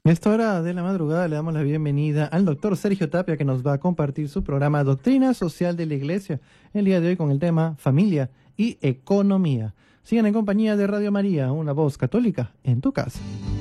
A esta hora de la madrugada le damos la bienvenida al doctor Sergio Tapia, que nos va a compartir su programa Doctrina Social de la Iglesia, el día de hoy con el tema Familia y Economía. Sigan en compañía de Radio María, una voz católica en tu casa.